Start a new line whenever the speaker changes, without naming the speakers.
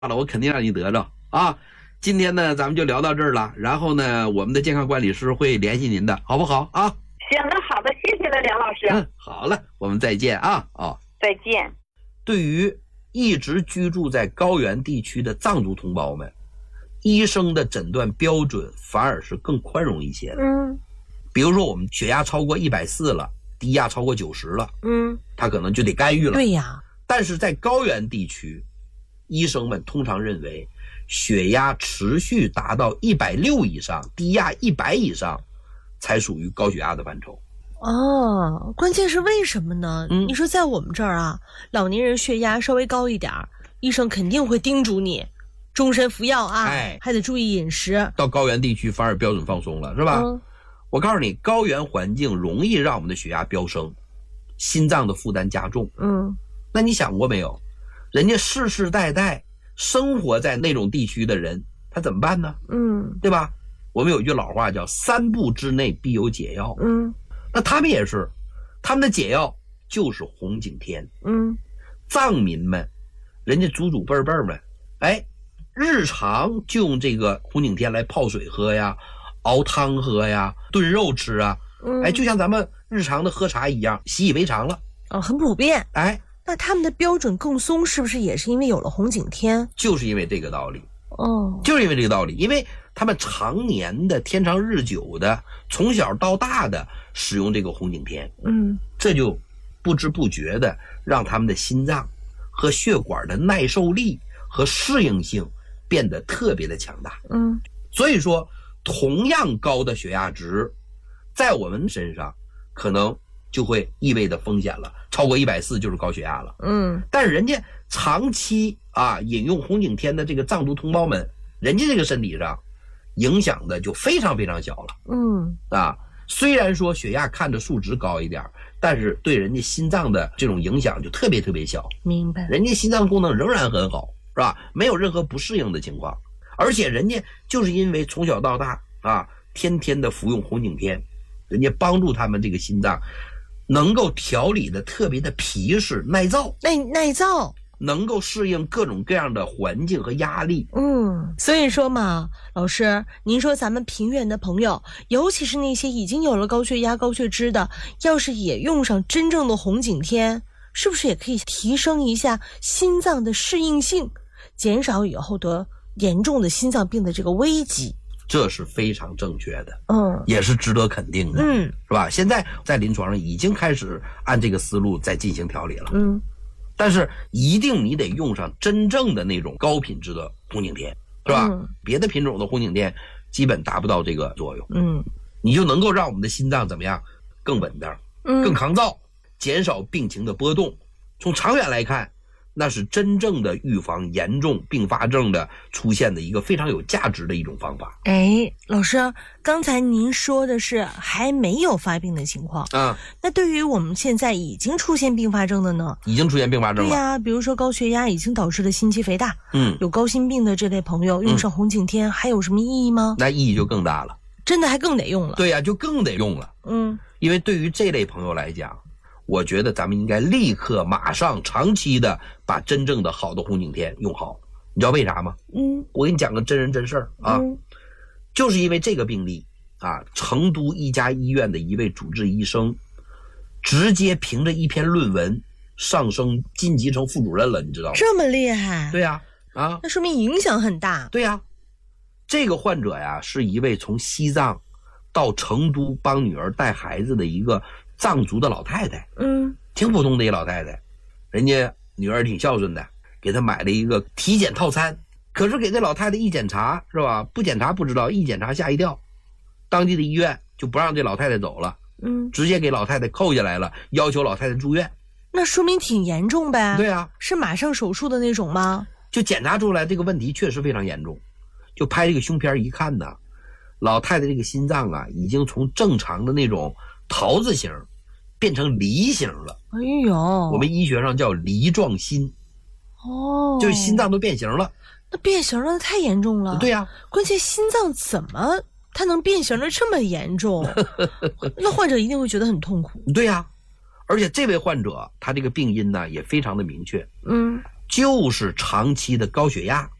了，我肯定让你得着啊。今天呢，咱们就聊到这儿了。然后呢，我们的健康管理师会联系您的，好不好啊？
行，那好的，谢谢了，梁老师。
好了，我们再见啊！
再见。
对于一直居住在高原地区的藏族同胞们，医生的诊断标准反而是更宽容一些的。比如说我们血压超过140了，低压超过90了，他可能就得干预了。
对呀。
但是在高原地区，医生们通常认为血压持续达到160以上，低压100以上才属于高血压的范畴。
关键是为什么呢？你说在我们这儿啊，老年人血压稍微高一点，医生肯定会叮嘱你终身服药啊，还得注意饮食。
到高原地区反而标准放松了，是吧？我告诉你，高原环境容易让我们的血压飙升，心脏的负担加重。那你想过没有，人家世世代代生活在那种地区的人，他怎么办呢？对吧？我们有一句老话叫3步之内必有解药。那他们也是，他们的解药就是红景天。藏民们，人家祖祖辈辈们，日常就用这个红景天来泡水喝呀，熬汤喝呀，炖肉吃啊。就像咱们日常的喝茶一样，习以为常了。
很普遍。那他们的标准更松，是不是也是因为有了红景天？
就是因为这个道理。就是因为这个道理，因为他们常年的天长日久的，从小到大的使用这个红景天，这就不知不觉的让他们的心脏和血管的耐受力和适应性变得特别的强大。所以说同样高的血压值在我们身上可能就会意味着风险了，超过140就是高血压了。但是人家长期饮用红景天的这个藏族同胞们，人家这个身体上影响的就非常非常小了。虽然说血压看着数值高一点，但是对人家心脏的这种影响就特别特别小。
明白。
人家心脏功能仍然很好，是吧？没有任何不适应的情况，而且人家就是因为从小到大天天的服用红景天，人家帮助他们这个心脏能够调理的特别的皮实耐造，能够适应各种各样的环境和压力。
所以说嘛，老师，您说咱们平原的朋友，尤其是那些已经有了高血压高血脂的，要是也用上真正的红景天，是不是也可以提升一下心脏的适应性，减少以后得严重的心脏病的这个危机？
这是非常正确的，也是值得肯定的，是吧？现在在临床上已经开始按这个思路在进行调理了，但是一定你得用上真正的那种高品质的红景天，是吧？别的品种的红景天基本达不到这个作用，你就能够让我们的心脏怎么样，更稳当，更抗造，减少病情的波动。从长远来看，那是真正的预防严重并发症的出现的一个非常有价值的一种方法。
老师，刚才您说的是还没有发病的情况那对于我们现在已经出现并发症的呢？
已经出现并发症了。
对呀，比如说高血压已经导致了心肌肥大，有高心病的这类朋友用上红景天还有什么意义吗？
那意义就更大了，
真的还更得用了。
对呀，就更得用了。因为对于这类朋友来讲，我觉得咱们应该立刻马上长期的把真正的好的红景天用好。你知道为啥吗？我给你讲个真人真事儿就是因为这个病例成都一家医院的一位主治医生直接凭着一篇论文上升晋级成副主任了，你知道吗？
这么厉害？
对呀，
那说明影响很大。
对呀，这个患者呀是一位从西藏到成都帮女儿带孩子的一个藏族的老太太，挺普通的一老太太，人家女儿挺孝顺的，给她买了一个体检套餐。可是给这老太太一检查，是吧？不检查不知道，一检查吓一跳，当地的医院就不让这老太太走了，直接给老太太扣下来了，要求老太太住院。
那说明挺严重呗？
对啊，
是马上手术的那种吗？
就检查出来这个问题确实非常严重，就拍这个胸片一看呢，老太太这个心脏已经从正常的那种桃子形变成梨形了。我们医学上叫梨状心，就是心脏都变形了。
那变形了太严重了。
对呀，
关键心脏怎么它能变形的这么严重？那患者一定会觉得很痛苦。
对呀，而且这位患者他这个病因呢也非常的明确， 就是长期的高血压。